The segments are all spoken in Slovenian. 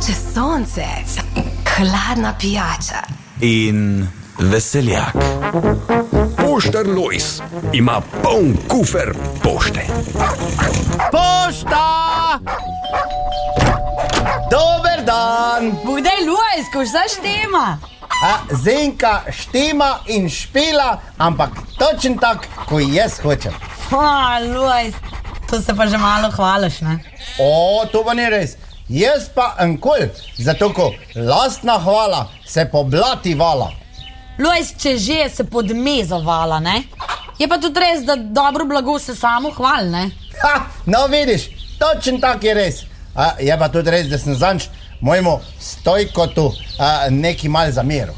Vroče sonce, hladna pijača in veseljak. Poštar Lojz ima poln kufer pošte. Pošta! Dober dan! Bogdaj, Lojz, ko vse štima. Zenka štima in špila, ampak točen tak, ko jaz hočem. Lojz, to se pa že malo hvališ, ne? To pa ni res. Jaz pa enkol, zato ko lastna hvala se poblati vala. Lojz, če že se podmezo vala, ne? Je pa tudi res, da dobro blago se samo hvali, ne? No vidiš, točen tak je res. Je pa tudi res, da sem zanč mojemu Stojkotu neki mal zameril.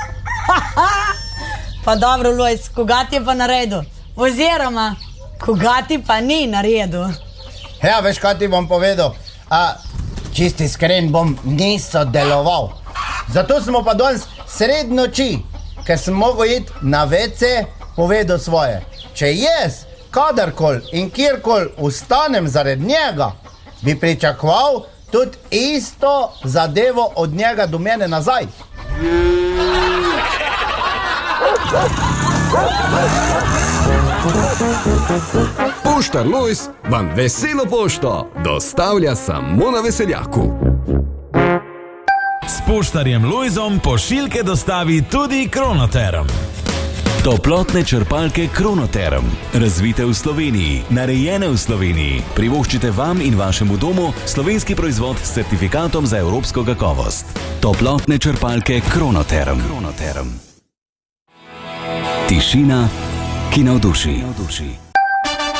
Pa dobro, Lojz, koga ti je pa naredil? Oziroma, koga ti pa ni naredil? Ja, veš, kaj ti bom povedal? Čisti iskren bom niso deloval. Zato smo pa danes sred noči, ker sem mogel iti na WC, povedal svoje. Če jaz kadarkoli in kjerkoli ustanem zaradi njega, bi pričakoval tudi isto zadevo od njega do mene nazaj. Poštar Lojz vam veselo pošto dostavlja samo na veseljaku. S poštarjem Lojzom pošiljke dostavi tudi Kronoterm. Toplotne črpalke Kronoterm. Razvite v Sloveniji, narejene v Sloveniji. Privoščite vam in vašemu domu slovenski proizvod s certifikatom za evropsko kakovost. Toplotne črpalke Kronoterm. Tišina, ki navduši.